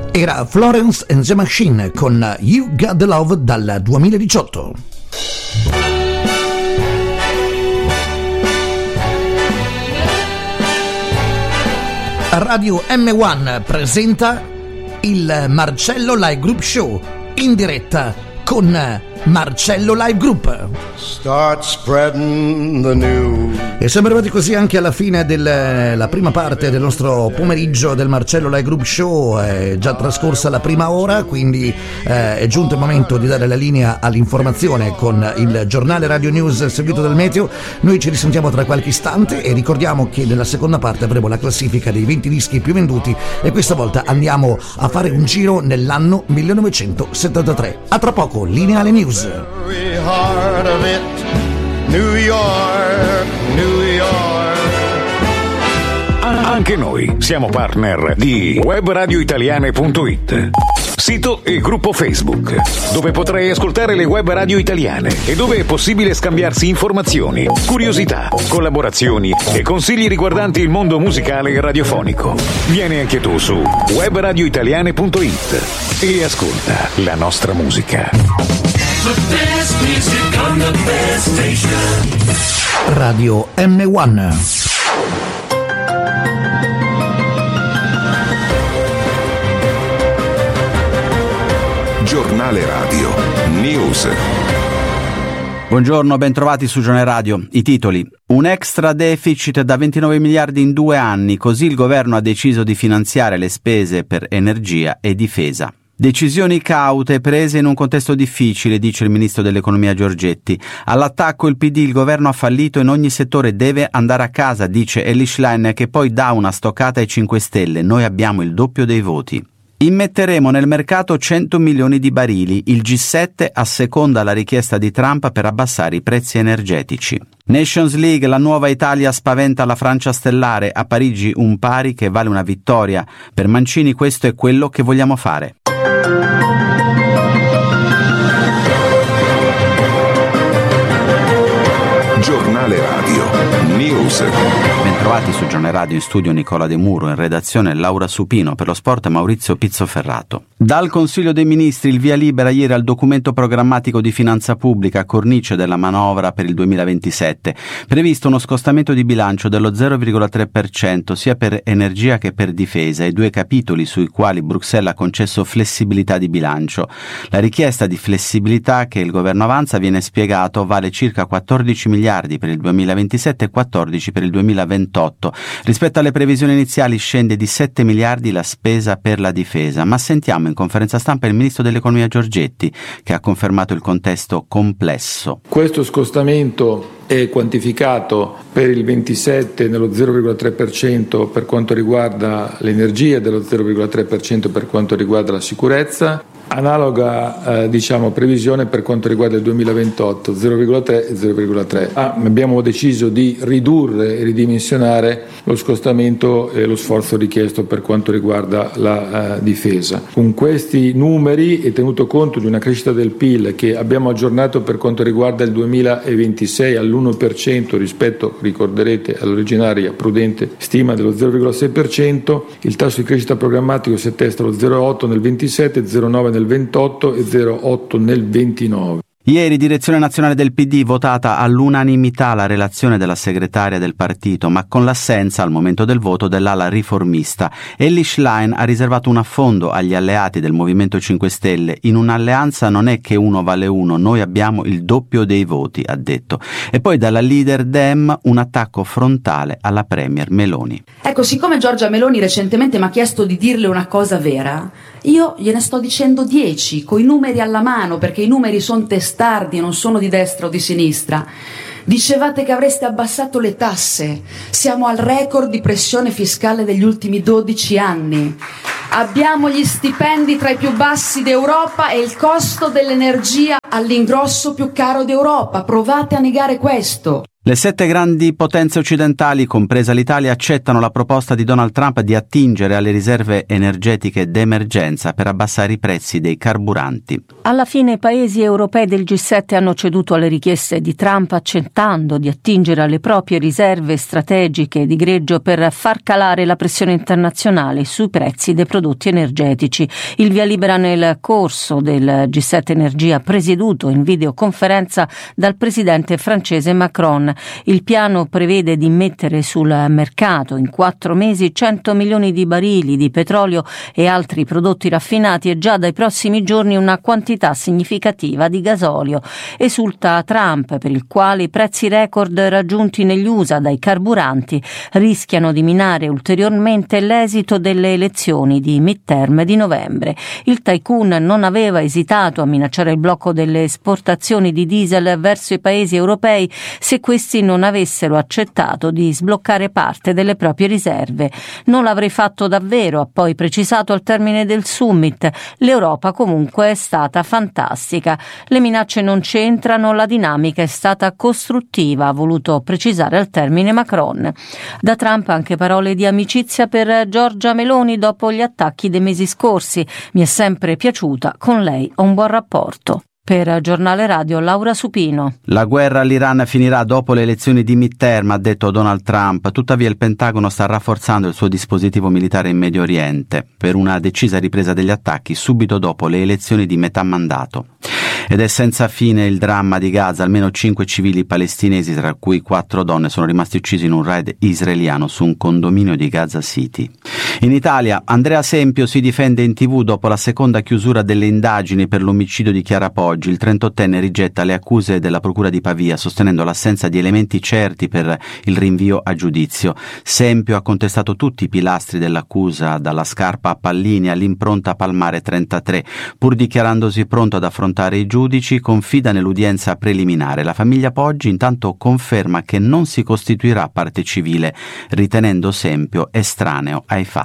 Era Florence and the Machine con You Got the Love dal 2018. Radio M1 presenta il Marcello Live Group Show in diretta con Marcello Live Group. Start spreading the news. E siamo arrivati così anche alla fine della prima parte del nostro pomeriggio del Marcello Live Group Show. È già trascorsa la prima ora, quindi è giunto il momento di dare la linea all'informazione con il giornale Radio News seguito dal meteo. Noi ci risentiamo tra qualche istante e ricordiamo che nella seconda parte avremo la classifica dei 20 dischi più venduti e questa volta andiamo a fare un giro nell'anno 1973. A tra poco, linea alle news. Very heart of it, New York, New York. Anche noi siamo partner di webradioitaliane.it, sito e gruppo Facebook, dove potrai ascoltare le web radio italiane e dove è possibile scambiarsi informazioni, curiosità, collaborazioni e consigli riguardanti il mondo musicale e radiofonico. Vieni anche tu su webradioitaliane.it e ascolta la nostra musica. The best music on the best station. Radio M1. Giornale Radio News. Buongiorno, bentrovati su Giornale Radio. I titoli: un extra deficit da 29 miliardi in 2 anni, così il governo ha deciso di finanziare le spese per energia e difesa. Decisioni caute prese in un contesto difficile, dice il ministro dell'economia Giorgetti. All'attacco il PD, il governo ha fallito in ogni settore, deve andare a casa, dice Elly Schlein, che poi dà una stoccata ai 5 Stelle. Noi abbiamo il doppio dei voti. Immetteremo nel mercato 100 milioni di barili. Il G7 asseconda la richiesta di Trump per abbassare i prezzi energetici. Nations League, la nuova Italia spaventa la Francia stellare. A Parigi un pari che vale una vittoria. Per Mancini questo è quello che vogliamo fare. Giornale Radio News. Bentrovati su Giornale Radio, in studio Nicola De Muro, in redazione Laura Supino, per lo sport Maurizio Pizzoferrato. Dal Consiglio dei Ministri il via libera ieri al documento programmatico di finanza pubblica, cornice della manovra per il 2027. Previsto uno scostamento di bilancio dello 0,3% sia per energia che per difesa, i 2 capitoli sui quali Bruxelles ha concesso flessibilità di bilancio. La richiesta di flessibilità che il governo avanza, viene spiegato, vale circa 14 miliardi per il 2027 e 14 per il 2028. Rispetto alle previsioni iniziali scende di 7 miliardi la spesa per la difesa, ma sentiamo in conferenza stampa il ministro dell'economia Giorgetti, che ha confermato il contesto complesso. Questo scostamento è quantificato per il 27 nello 0,3% per quanto riguarda l'energia e dello 0,3% per quanto riguarda la sicurezza. Analoga previsione per quanto riguarda il 2028, 0,3 e 0,3. Abbiamo deciso di ridurre e ridimensionare lo scostamento e lo sforzo richiesto per quanto riguarda la difesa. Con questi numeri e tenuto conto di una crescita del PIL che abbiamo aggiornato per quanto riguarda il 2026 all'1% rispetto, ricorderete, all'originaria prudente stima dello 0,6%, il tasso di crescita programmatico si attesta allo 0,8 nel 27, 0,9 nel 28 e 0,8 nel 29. Ieri direzione nazionale del PD votata all'unanimità la relazione della segretaria del partito, ma con l'assenza al momento del voto dell'ala riformista. Elly Schlein ha riservato un affondo agli alleati del Movimento 5 Stelle. In un'alleanza non è che uno vale uno, noi abbiamo il doppio dei voti, ha detto. E poi dalla leader Dem un attacco frontale alla premier Meloni. Ecco, siccome Giorgia Meloni recentemente mi ha chiesto di dirle una cosa vera, io gliene sto dicendo 10, coi numeri alla mano, perché i numeri sono testardi e non sono di destra o di sinistra. Dicevate che avreste abbassato le tasse. Siamo al record di pressione fiscale degli ultimi 12 anni. Abbiamo gli stipendi tra i più bassi d'Europa e il costo dell'energia all'ingrosso più caro d'Europa. Provate a negare questo. Le 7 grandi potenze occidentali, compresa l'Italia, accettano la proposta di Donald Trump di attingere alle riserve energetiche d'emergenza per abbassare i prezzi dei carburanti. Alla fine i paesi europei del G7 hanno ceduto alle richieste di Trump, accettando di attingere alle proprie riserve strategiche di greggio per far calare la pressione internazionale sui prezzi dei prodotti energetici. Il via libera nel corso del G7 Energia, presieduto in videoconferenza dal presidente francese Macron. Il piano prevede di mettere sul mercato in 4 mesi 100 milioni di barili di petrolio e altri prodotti raffinati e già dai prossimi giorni una quantità significativa di gasolio. Esulta Trump, per il quale i prezzi record raggiunti negli USA dai carburanti rischiano di minare ulteriormente l'esito delle elezioni di midterm di novembre. Il tycoon non aveva esitato a minacciare il blocco delle esportazioni di diesel verso i paesi europei se questi non avessero accettato di sbloccare parte delle proprie riserve. Non l'avrei fatto davvero, ha poi precisato al termine del summit. L'Europa comunque è stata fantastica. Le minacce non c'entrano, la dinamica è stata costruttiva, ha voluto precisare al termine Macron. Da Trump anche parole di amicizia per Giorgia Meloni dopo gli attacchi dei mesi scorsi. Mi è sempre piaciuta, con lei ho un buon rapporto. Per Giornale Radio, Laura Supino. La guerra all'Iran finirà dopo le elezioni di midterm, ha detto Donald Trump. Tuttavia il Pentagono sta rafforzando il suo dispositivo militare in Medio Oriente per una decisa ripresa degli attacchi subito dopo le elezioni di metà mandato. Ed è senza fine il dramma di Gaza. Almeno 5 civili palestinesi, tra cui 4 donne, sono rimasti uccisi in un raid israeliano su un condominio di Gaza City. In Italia, Andrea Sempio si difende in TV dopo la seconda chiusura delle indagini per l'omicidio di Chiara Poggi. Il 38enne rigetta le accuse della Procura di Pavia, sostenendo l'assenza di elementi certi per il rinvio a giudizio. Sempio ha contestato tutti i pilastri dell'accusa, dalla scarpa a pallini all'impronta palmare 33. Pur dichiarandosi pronto ad affrontare i giudici, confida nell'udienza preliminare. La famiglia Poggi intanto conferma che non si costituirà parte civile, ritenendo Sempio estraneo ai fatti.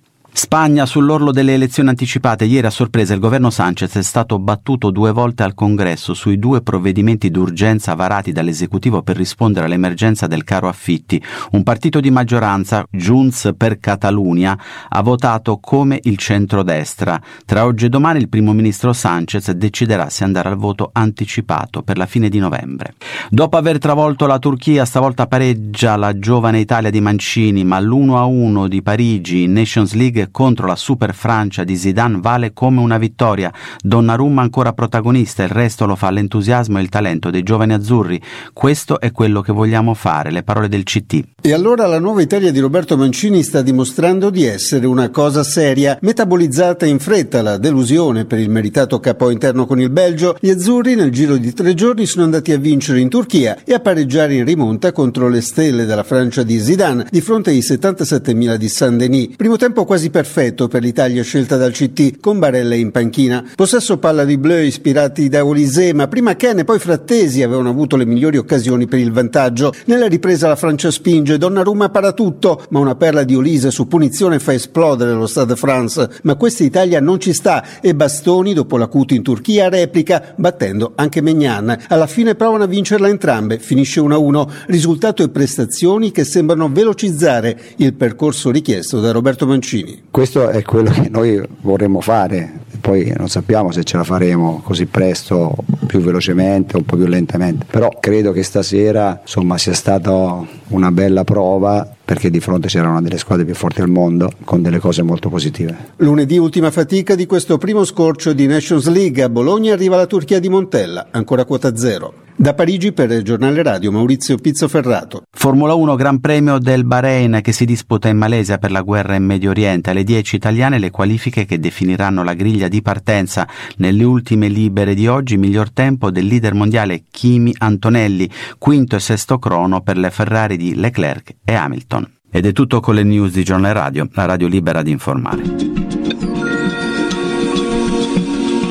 Spagna sull'orlo delle elezioni anticipate. Ieri a sorpresa il governo Sánchez è stato battuto 2 volte al Congresso sui 2 provvedimenti d'urgenza varati dall'esecutivo per rispondere all'emergenza del caro affitti. Un partito di maggioranza, Junts per Catalunya, ha votato come il centrodestra. Tra oggi e domani il primo ministro Sánchez deciderà se andare al voto anticipato per la fine di novembre. Dopo aver travolto la Turchia, stavolta pareggia la giovane Italia di Mancini, ma l'1-1 di Parigi in Nations League contro la super Francia di Zidane vale come una vittoria. Donnarumma ancora protagonista, il resto lo fa l'entusiasmo e il talento dei giovani azzurri. Questo è quello che vogliamo fare, le parole del CT. E allora la nuova Italia di Roberto Mancini sta dimostrando di essere una cosa seria. Metabolizzata in fretta la delusione per il meritato capo interno con il Belgio, gli azzurri nel giro di 3 giorni sono andati a vincere in Turchia e a pareggiare in rimonta contro le stelle della Francia di Zidane di fronte ai 77.000 di Saint-Denis. Primo tempo quasi perfetto per l'Italia scelta dal CT, con Barella in panchina. Possesso palla di Bleu ispirati da Olise, ma prima Ken e poi Frattesi avevano avuto le migliori occasioni per il vantaggio. Nella ripresa la Francia spinge, Donnarumma para tutto, ma una perla di Olise su punizione fa esplodere lo Stade de France. Ma questa Italia non ci sta e Bastoni, dopo l'acuto in Turchia, replica, battendo anche Maignan. Alla fine provano a vincerla entrambe, finisce 1-1, risultato e prestazioni che sembrano velocizzare il percorso richiesto da Roberto Mancini. Questo è quello che noi vorremmo fare, poi non sappiamo se ce la faremo così presto, più velocemente o un po' più lentamente, però credo che stasera sia stata una bella prova, perché di fronte c'era una delle squadre più forti al mondo con delle cose molto positive. Lunedì ultima fatica di questo primo scorcio di Nations League. A Bologna arriva la Turchia di Montella, ancora quota 0. Da Parigi per il Giornale Radio, Maurizio Pizzoferrato. Formula 1 Gran Premio del Bahrain che si disputa in Malesia per la guerra in Medio Oriente. Alle 10 italiane le qualifiche che definiranno la griglia di partenza. Nelle ultime libere di oggi miglior tempo del leader mondiale Kimi Antonelli, quinto e sesto crono per le Ferrari di Leclerc e Hamilton. Ed è tutto con le news di Giornale Radio, la radio libera di informare.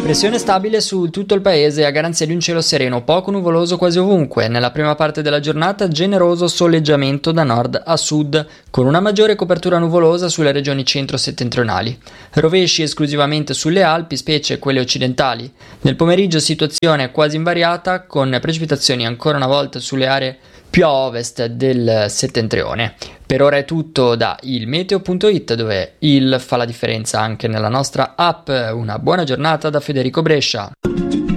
Pressione stabile su tutto il paese a garanzia di un cielo sereno, poco nuvoloso quasi ovunque. Nella prima parte della giornata generoso soleggiamento da nord a sud, con una maggiore copertura nuvolosa sulle regioni centro-settentrionali. Rovesci esclusivamente sulle Alpi, specie quelle occidentali. Nel pomeriggio situazione quasi invariata, con precipitazioni ancora una volta sulle aree più a ovest del settentrione. Per ora è tutto da ilmeteo.it, dove il fa la differenza anche nella nostra app. Una buona giornata da Federico Brescia.